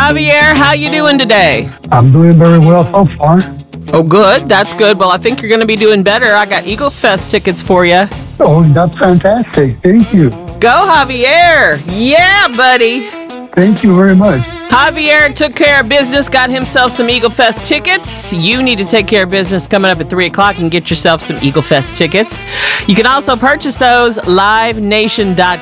Javier, how you doing today? I'm doing very well so far. Oh, good. That's good. Well, I think you're going to be doing better. I got Eagle Fest tickets for you. Oh, that's fantastic. Thank you. Go, Javier. Yeah, buddy. Thank you very much. Javier took care of business, got himself some Eagle Fest tickets. You need to take care of business coming up at 3 o'clock and get yourself some Eagle Fest tickets. You can also purchase those livenation.com.